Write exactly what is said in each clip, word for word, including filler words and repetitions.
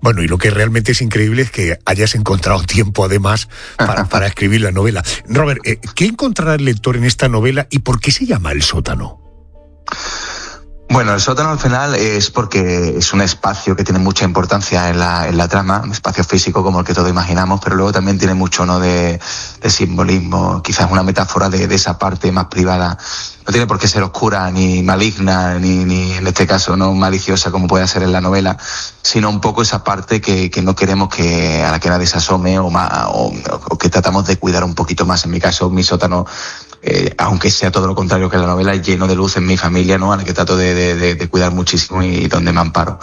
Bueno, y lo que realmente es increíble es que hayas encontrado tiempo además para, para escribir la novela. Robert, eh, ¿qué encontrará el lector en esta novela y por qué se llama El Sótano? Bueno, el sótano al final es porque es un espacio que tiene mucha importancia en la, en la trama, un espacio físico como el que todos imaginamos, pero luego también tiene mucho, ¿no?, de, de simbolismo, quizás una metáfora de, de esa parte más privada. No tiene por qué ser oscura, ni maligna, ni, ni en este caso no maliciosa como puede ser en la novela, sino un poco esa parte que, que no queremos que a la que nadie se asome o, más, o, o que tratamos de cuidar un poquito más. En mi caso, mi sótano, eh, aunque sea todo lo contrario que la novela, es lleno de luz en mi familia, ¿no?, a la que trato de, de, de, de cuidar muchísimo y donde me amparo.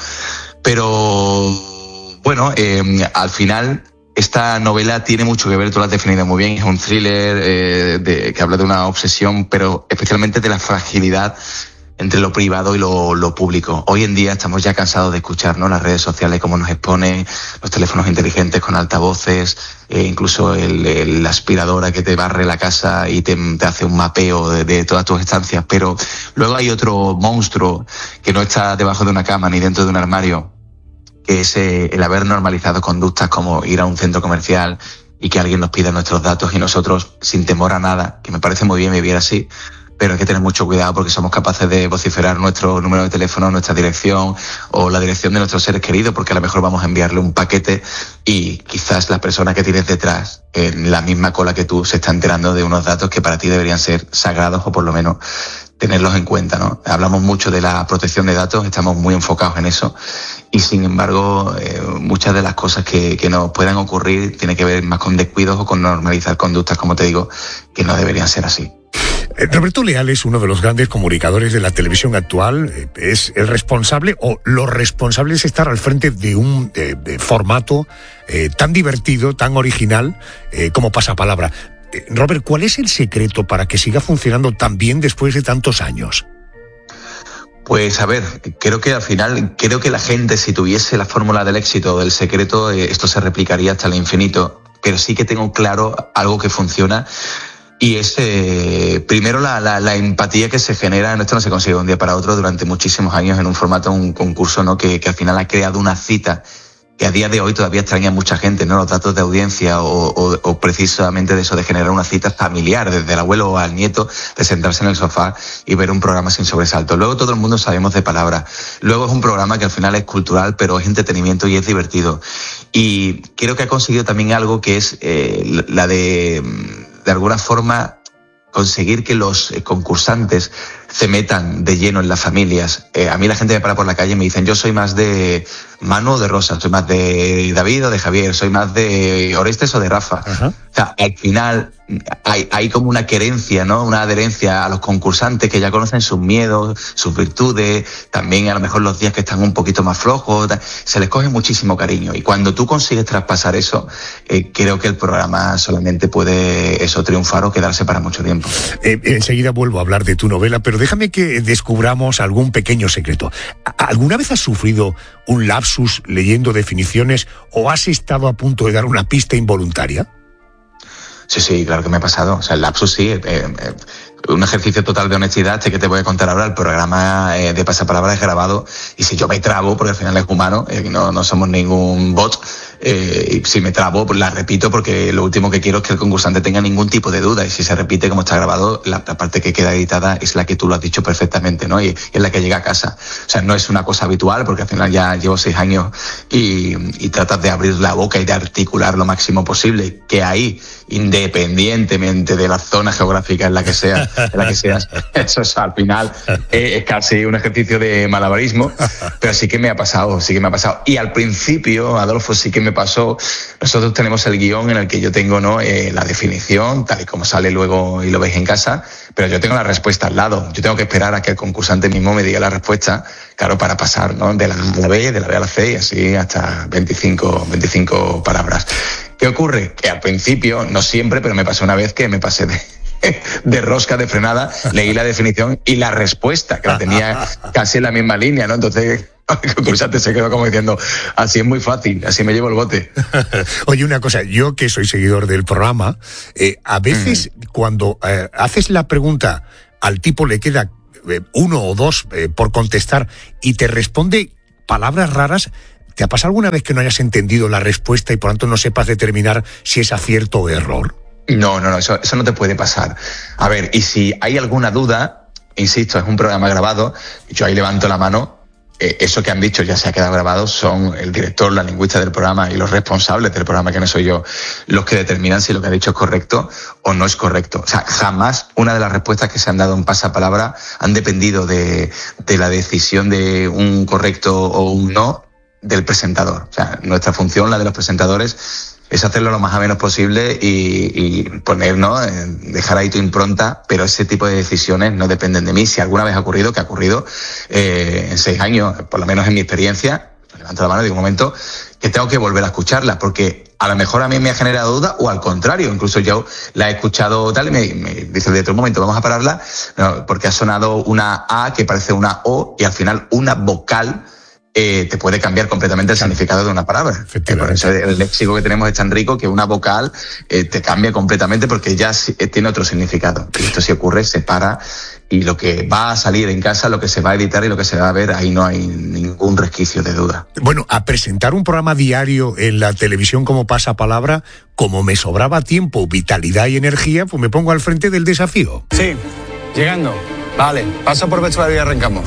Pero bueno, eh, al final esta novela tiene mucho que ver, tú lo has definido muy bien, es un thriller eh, de, que habla de una obsesión, pero especialmente de la fragilidad entre lo privado y lo, lo público. Hoy en día estamos ya cansados de escuchar, ¿no?, las redes sociales, cómo nos exponen, los teléfonos inteligentes con altavoces, eh, incluso el, el, la aspiradora que te barre la casa y te, te hace un mapeo de, de todas tus estancias. Pero luego hay otro monstruo que no está debajo de una cama ni dentro de un armario, que es eh, el haber normalizado conductas como ir a un centro comercial y que alguien nos pida nuestros datos y nosotros, sin temor a nada, que me parece muy bien vivir así, pero hay que tener mucho cuidado porque somos capaces de vociferar nuestro número de teléfono, nuestra dirección o la dirección de nuestros seres queridos, porque a lo mejor vamos a enviarle un paquete y quizás la persona que tienes detrás, en la misma cola que tú, se está enterando de unos datos que para ti deberían ser sagrados o por lo menos tenerlos en cuenta, ¿no? Hablamos mucho de la protección de datos, estamos muy enfocados en eso y sin embargo eh, muchas de las cosas que, que nos puedan ocurrir tienen que ver más con descuidos o con normalizar conductas, como te digo, que no deberían ser así. Roberto Leal es uno de los grandes comunicadores de la televisión actual, es el responsable o los responsables de estar al frente de un de, de formato eh, tan divertido, tan original eh, como Pasapalabra. Eh, Robert, ¿cuál es el secreto para que siga funcionando tan bien después de tantos años? Pues a ver, creo que al final, creo que la gente, si tuviese la fórmula del éxito o del secreto, eh, esto se replicaría hasta el infinito, pero sí que tengo claro algo que funciona. Y es, eh, primero, la, la, la empatía que se genera, esto no se consigue de un día para otro, durante muchísimos años en un formato, un concurso, ¿no?, que, que al final ha creado una cita que a día de hoy todavía extraña a mucha gente, ¿no?, los datos de audiencia o, o, o precisamente de eso, de generar una cita familiar, desde el abuelo al nieto, de sentarse en el sofá y ver un programa sin sobresalto. Luego todo el mundo sabemos de palabras. Luego es un programa que al final es cultural, pero es entretenimiento y es divertido. Y creo que ha conseguido también algo que es eh, la de... de alguna forma conseguir que los concursantes se metan de lleno en las familias. Eh, a mí la gente me para por la calle y me dicen, yo soy más de Manu o de Rosa, soy más de David o de Javier, soy más de Orestes o de Rafa. Uh-huh. O sea, al final hay, hay como una querencia, ¿no?, una adherencia a los concursantes que ya conocen sus miedos, sus virtudes, también a lo mejor los días que están un poquito más flojos, se les coge muchísimo cariño. Y cuando tú consigues traspasar eso, eh, creo que el programa solamente puede eso triunfar o quedarse para mucho tiempo. Eh, enseguida vuelvo a hablar de tu novela, pero déjame que descubramos algún pequeño secreto. ¿Alguna vez has sufrido un lapsus leyendo definiciones o has estado a punto de dar una pista involuntaria? Sí, sí, claro que me ha pasado. O sea, el lapsus sí. Eh, eh, un ejercicio total de honestidad, este que te voy a contar ahora. El programa eh, de Pasapalabra es grabado y si yo me trabo, porque al final es humano, eh, no, no somos ningún bot, eh, y si me trabo, pues la repito porque lo último que quiero es que el concursante tenga ningún tipo de duda y si se repite como está grabado, la, la parte que queda editada es la que tú lo has dicho perfectamente, ¿no? Y, y es la que llega a casa. O sea, no es una cosa habitual porque al final ya llevo seis años y, y tratas de abrir la boca y de articular lo máximo posible, que ahí, independientemente de la zona geográfica en la que sea, en la que seas, eso es al final eh, es casi un ejercicio de malabarismo, pero sí que me ha pasado, sí que me ha pasado. Y al principio, Adolfo, sí que me pasó. Nosotros tenemos el guión en el que yo tengo, ¿no?, eh, la definición, tal y como sale luego y lo veis en casa, pero yo tengo la respuesta al lado. Yo tengo que esperar a que el concursante mismo me diga la respuesta, claro, para pasar, ¿no?, de la A a la B, de la B a la C y así hasta veinticinco, veinticinco palabras. ¿Qué ocurre? Que al principio, no siempre, pero me pasó una vez que me pasé de... de rosca de frenada, leí la definición y la respuesta, que la tenía casi en la misma línea, ¿no? Entonces el concursante se quedó como diciendo, así es muy fácil, así me llevo el bote. Oye, una cosa, yo que soy seguidor del programa, eh, a veces mm. cuando eh, haces la pregunta, al tipo le queda eh, uno o dos eh, por contestar y te responde palabras raras, ¿Te ha pasado alguna vez que no hayas entendido la respuesta y por tanto no sepas determinar si es acierto o error? No, no, no, eso, eso no te puede pasar. A ver, y si hay alguna duda, insisto, es un programa grabado, yo ahí levanto la mano. Eh, eso que han dicho ya se ha quedado grabado, son el director, la lingüista del programa y los responsables del programa, que no soy yo, los que determinan si lo que ha dicho es correcto o no es correcto. O sea, jamás una de las respuestas que se han dado en pasapalabra han dependido de, de la decisión de un correcto o un no del presentador. O sea, nuestra función, la de los presentadores, es hacerlo lo más ameno posible y, y poner, ¿no? Dejar ahí tu impronta, pero ese tipo de decisiones no dependen de mí. Si alguna vez ha ocurrido, que ha ocurrido eh, en seis años, por lo menos en mi experiencia, levanto la mano y digo, un momento, que tengo que volver a escucharla, porque a lo mejor a mí me ha generado duda, o al contrario, incluso yo la he escuchado tal y me, me dice de otro momento, vamos a pararla, no, porque ha sonado una A que parece una O y al final una vocal Eh, te puede cambiar completamente el significado de una palabra. Eh, por eso el léxico que tenemos es tan rico que una vocal eh, te cambia completamente porque ya eh, tiene otro significado. Y esto si ocurre, se para y lo que va a salir en casa, lo que se va a editar y lo que se va a ver, ahí no hay ningún resquicio de duda. Bueno, a presentar un programa diario en la televisión como Pasapalabra, como me sobraba tiempo, vitalidad y energía, pues me pongo al frente del desafío. Sí, llegando. Vale, paso por vestuario y arrancamos.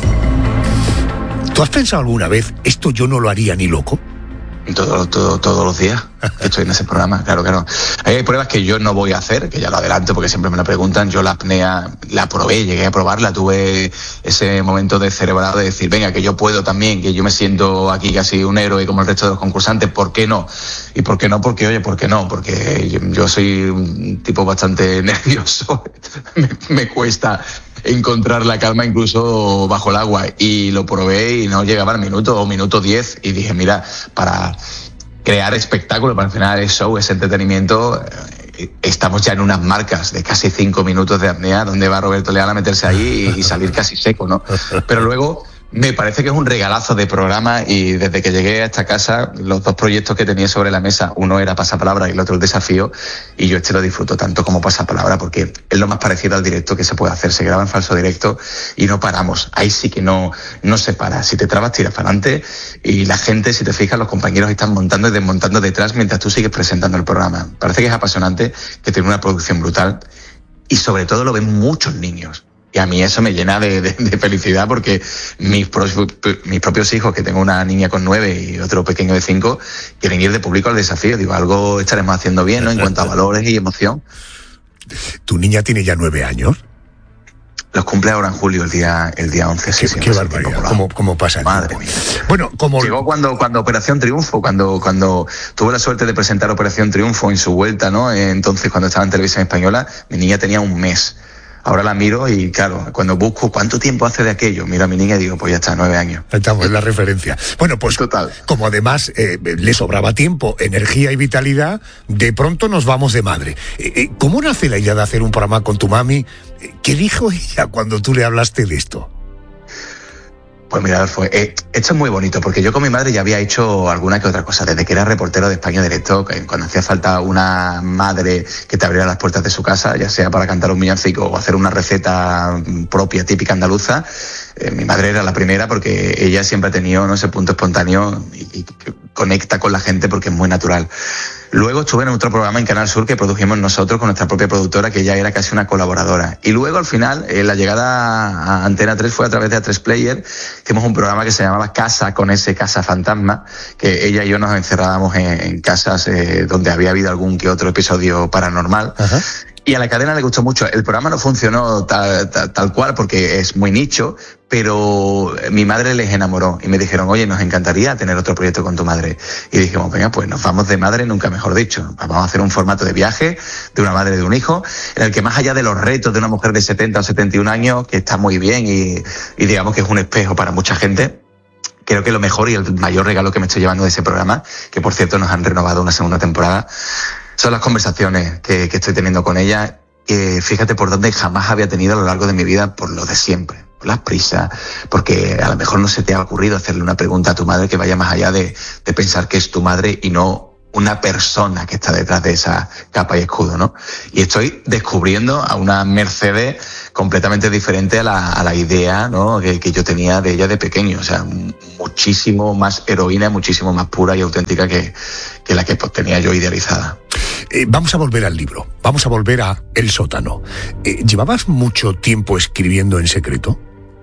¿Tú has pensado alguna vez, esto yo no lo haría ni loco? Todo, todo, todos los días estoy en ese programa, claro, claro. Hay pruebas que yo no voy a hacer, que ya lo adelanto porque siempre me lo preguntan. Yo la apnea la probé, llegué a probarla, tuve ese momento de cerebrado de decir, venga, que yo puedo también, que yo me siento aquí casi un héroe como el resto de los concursantes, ¿por qué no? ¿Y por qué no? Porque, oye, ¿por qué no? Porque yo, yo soy un tipo bastante nervioso, me, me cuesta encontrar la calma incluso bajo el agua, y lo probé y no llegaba al minuto o minuto diez y dije, mira, para crear espectáculo, para al final el show, ese entretenimiento, eh, estamos ya en unas marcas de casi cinco minutos de apnea, donde va Roberto Leal a meterse ahí y, y salir casi seco, ¿no? Pero luego me parece que es un regalazo de programa, y desde que llegué a esta casa, los dos proyectos que tenía sobre la mesa, uno era Pasapalabra y el otro el Desafío, y yo este lo disfruto tanto como Pasapalabra porque es lo más parecido al directo que se puede hacer. Se graba en falso directo y no paramos. Ahí sí que no, no se para. Si te trabas, tiras para adelante, y la gente, si te fijas, los compañeros están montando y desmontando detrás mientras tú sigues presentando el programa. Parece que es apasionante, que tiene una producción brutal, y sobre todo lo ven muchos niños. Y a mí eso me llena de, de, de felicidad, porque mis, pro, mis propios hijos, que tengo una niña con nueve y otro pequeño de cinco, quieren ir de público al Desafío. Digo, algo estaremos haciendo bien, ¿no? En cuanto a valores y emoción. ¿Tu niña tiene ya nueve años? Los cumple ahora en julio, el día el día once. Qué, sí, qué barbaridad, ¿Cómo, cómo pasa el Madre tiempo? mía. Bueno, como... Llegó cuando, cuando Operación Triunfo, cuando, cuando tuve la suerte de presentar Operación Triunfo en su vuelta, ¿no? Entonces, cuando estaba en Televisión Española, mi niña tenía un mes. Ahora la miro y, claro, cuando busco cuánto tiempo hace de aquello, miro a mi niña y digo, pues ya está, nueve años. Estamos en la referencia. Bueno, pues total. Como además eh, le sobraba tiempo, energía y vitalidad, de pronto nos vamos de madre. Eh, eh, ¿Cómo nace la idea de hacer un programa con tu mami? ¿Qué dijo ella cuando tú le hablaste de esto? Pues mira, fue, eh, esto es muy bonito, porque yo con mi madre ya había hecho alguna que otra cosa, desde que era reportero de España Directo, cuando hacía falta una madre que te abriera las puertas de su casa, ya sea para cantar un villancico o hacer una receta propia, típica andaluza. Eh, mi madre era la primera, porque ella siempre ha tenido, ¿no?, ese punto espontáneo y, y conecta con la gente porque es muy natural. Luego estuve en otro programa en Canal Sur que produjimos nosotros con nuestra propia productora, que ya era casi una colaboradora. Y luego al final, eh, la llegada a Antena tres fue a través de A tres Player. Hicimos un programa que se llamaba Casa, con ese Casa Fantasma, que ella y yo nos encerrábamos en, en casas eh, donde había habido algún que otro episodio paranormal. Ajá. Y a la cadena le gustó mucho. El programa no funcionó tal, tal, tal cual, porque es muy nicho, pero mi madre les enamoró y me dijeron, oye, nos encantaría tener otro proyecto con tu madre. Y dijimos, venga, pues nos vamos de madre, nunca mejor dicho. Vamos a hacer un formato de viaje de una madre y de un hijo, en el que, más allá de los retos de una mujer de setenta o setenta y un años, que está muy bien y, y digamos que es un espejo para mucha gente, creo que lo mejor y el mayor regalo que me estoy llevando de ese programa, que por cierto nos han renovado una segunda temporada, son las conversaciones que, que estoy teniendo con ella, que fíjate por dónde jamás había tenido a lo largo de mi vida, por lo de siempre, por las prisas, porque a lo mejor no se te ha ocurrido hacerle una pregunta a tu madre que vaya más allá de, de pensar que es tu madre y no una persona que está detrás de esa capa y escudo, ¿no? Y estoy descubriendo a una Mercedes completamente diferente a la, a la idea, ¿no? que, que yo tenía de ella de pequeño. O sea, muchísimo más heroína, muchísimo más pura y auténtica que, que la que pues, tenía yo idealizada. Eh, vamos a volver al libro, vamos a volver a El sótano. Eh, ¿Llevabas mucho tiempo escribiendo en secreto?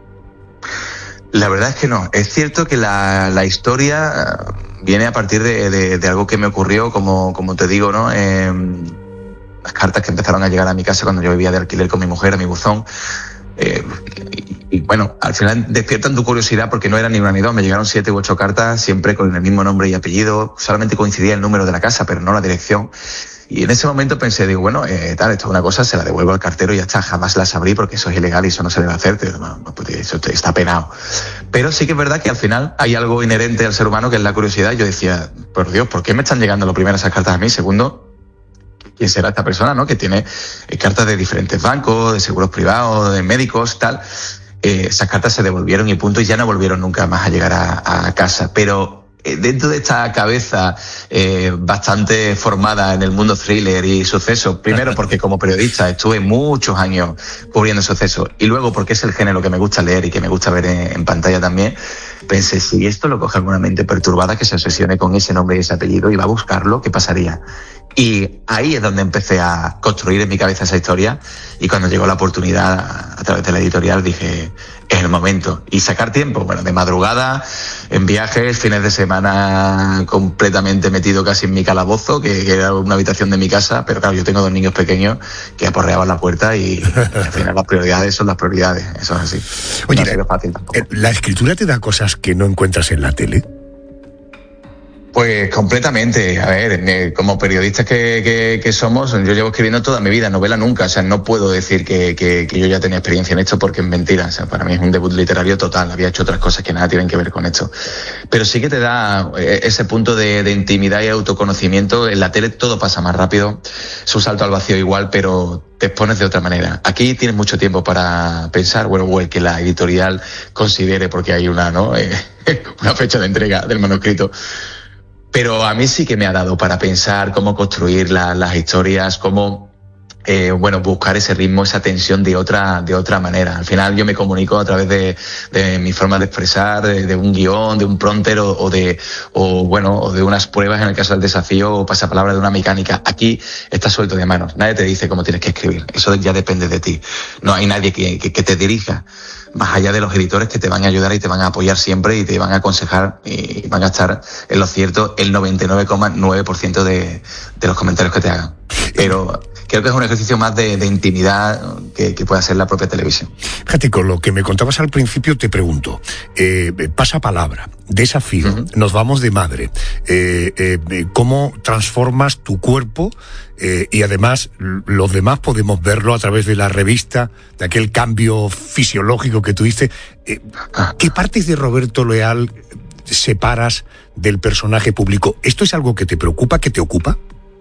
La verdad es que no. Es cierto que la, la historia viene a partir de, de, de algo que me ocurrió, como, como te digo, ¿no? Eh, las cartas que empezaron a llegar a mi casa cuando yo vivía de alquiler con mi mujer, a mi buzón. Eh, y, y bueno, al final despiertan tu curiosidad porque no eran ni una ni dos. Me llegaron siete u ocho cartas, siempre con el mismo nombre y apellido. Solamente coincidía el número de la casa, pero no la dirección. Y en ese momento pensé, digo, bueno, eh, tal, esto es una cosa, se la devuelvo al cartero y ya está, jamás las abrí porque eso es ilegal y eso no se debe hacer, eso está penado. Pero sí que es verdad que al final hay algo inherente al ser humano que es la curiosidad. Yo decía, por Dios, ¿por qué me están llegando lo primero esas cartas a mí? Segundo, ¿quién será esta persona, no? Que tiene eh, cartas de diferentes bancos, de seguros privados, de médicos, tal. Eh, esas cartas se devolvieron y punto, y ya no volvieron nunca más a llegar a, a casa. Pero dentro de esta cabeza eh, bastante formada en el mundo thriller y sucesos, primero porque como periodista estuve muchos años cubriendo sucesos y luego porque es el género que me gusta leer y que me gusta ver en, en pantalla también, pensé, si esto lo coge alguna mente perturbada que se obsesione con ese nombre y ese apellido y va a buscarlo, ¿qué pasaría? Y ahí es donde empecé a construir en mi cabeza esa historia, y cuando llegó la oportunidad a través de la editorial dije, es el momento. Y sacar tiempo, bueno, de madrugada, en viajes, fines de semana completamente metido casi en mi calabozo, que, que era una habitación de mi casa, pero claro, yo tengo dos niños pequeños que aporreaban la puerta y al final las prioridades son las prioridades, eso es así. Oye, no ha sido fácil tampoco. ¿La escritura te da cosas que no encuentras en la tele? Pues completamente. A ver, como periodistas que, que, que somos, yo llevo escribiendo toda mi vida, novela nunca. O sea, no puedo decir que, que, que yo ya tenía experiencia en esto porque es mentira. O sea, para mí es un debut literario total. Había hecho otras cosas que nada tienen que ver con esto. Pero sí que te da ese punto de, de intimidad y autoconocimiento. En la tele todo pasa más rápido. Es un salto al vacío igual, pero te expones de otra manera. Aquí tienes mucho tiempo para pensar, bueno, o el que la editorial considere, porque hay una, ¿no? Eh, una fecha de entrega del manuscrito. Pero a mí sí que me ha dado para pensar cómo construir la, las historias, cómo eh, bueno, buscar ese ritmo, esa tensión de otra, de otra manera. Al final yo me comunico a través de, de mi forma de expresar, de, de un guión, de un prompter o, o de, o bueno, o de unas pruebas en el caso del desafío o pasapalabra de una mecánica. Aquí estás suelto de manos. Nadie te dice cómo tienes que escribir. Eso ya depende de ti. No hay nadie que, que, que te dirija. Más allá de los editores que te van a ayudar y te van a apoyar siempre y te van a aconsejar y van a estar en lo cierto el noventa y nueve coma nueve por ciento de, de los comentarios que te hagan. Pero creo que es un ejercicio más de, de intimidad que, que puede hacer la propia televisión. Fíjate, con lo que me contabas al principio te pregunto, eh, pasapalabra, desafío, uh-huh. Nos vamos de madre, eh, eh, ¿cómo transformas tu cuerpo? Eh, y además los demás podemos verlo a través de la revista, de aquel cambio fisiológico que tuviste. Eh, ¿Qué partes de Roberto Leal separas del personaje público? ¿Esto es algo que te preocupa, que te ocupa?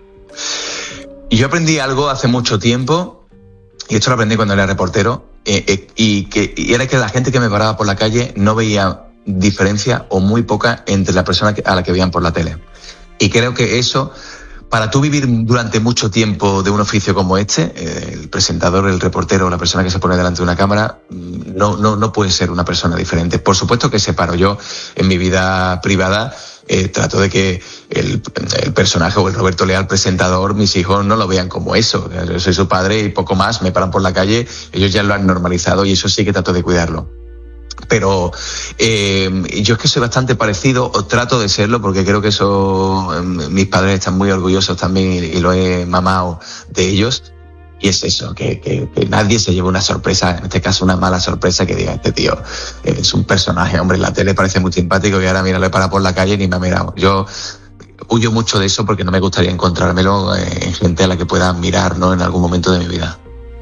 Yo aprendí algo hace mucho tiempo, y esto lo aprendí cuando era reportero, eh, eh, y, que, y era que la gente que me paraba por la calle no veía diferencia o muy poca entre la persona que, a la que veían por la tele. Y creo que eso, para tú vivir durante mucho tiempo de un oficio como este, eh, el presentador, el reportero, la persona que se pone delante de una cámara, no, no, no puede ser una persona diferente. Por supuesto que separo. Yo en mi vida privada eh, trato de que el, el personaje o el Roberto Leal presentador, mis hijos no lo vean como eso. Yo soy su padre y poco más, me paran por la calle, ellos ya lo han normalizado y eso sí que trato de cuidarlo. Pero eh, yo es que soy bastante parecido, o trato de serlo, porque creo que eso, eh, mis padres están muy orgullosos también y, y lo he mamado de ellos. Y es eso, que, que, que nadie se lleve una sorpresa, en este caso una mala sorpresa, que diga, este tío es un personaje, hombre, en la tele parece muy simpático y ahora mira, lo he parado por la calle y ni me ha mirado. Yo huyo mucho de eso porque no me gustaría encontrármelo en gente a la que pueda admirar, ¿no?, en algún momento de mi vida.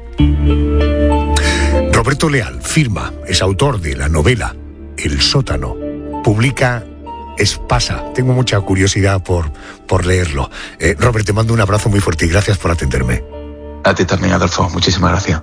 Roberto Leal firma, es autor de la novela El sótano, publica Espasa. Tengo mucha curiosidad por, por leerlo. Eh, Robert, te mando un abrazo muy fuerte y gracias por atenderme. A ti también, Adolfo. Muchísimas gracias.